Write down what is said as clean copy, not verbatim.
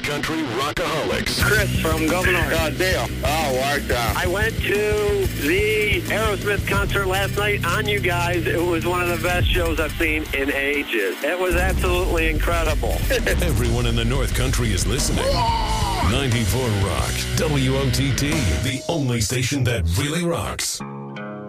Country Rockaholics. Chris from Governor. Dale. Oh, Wartown. I went to the Aerosmith concert last night on you guys. It was one of the best shows I've seen in ages. It was absolutely incredible. Everyone in the North Country is listening. 94 Rock, WOTT, the only station that really rocks.